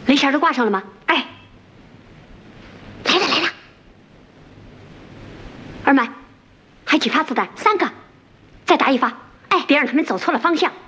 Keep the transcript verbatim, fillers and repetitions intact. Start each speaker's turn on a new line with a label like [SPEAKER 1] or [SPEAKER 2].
[SPEAKER 1] 雷线都挂上了吗？哎，来了来了。二麦，还几发子弹？三个，再打一发。哎，别让他们走错了方向。